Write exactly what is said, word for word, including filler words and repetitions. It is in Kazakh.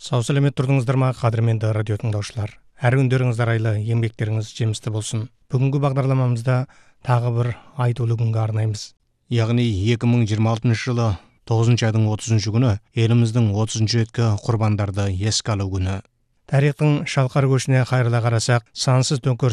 Сау сәлемет тұрдыңыздар ма, қадірменді радио тыңдаушылар. Әр күндеріңіз арайлы, еңбектеріңіз жемісті болсын. Бүгінгі бағдарламамызда тағы бір айтулы күнге арнаймыз. Яғни екі мың жиырма алтыншы жылы тоғызыншы айдың отызыншы күні еліміздің отызыншы реткі құрбандарды еске алу күні. Тарихтың шалқар көшіне қайырыла қарасақ, сансыз төңкеріс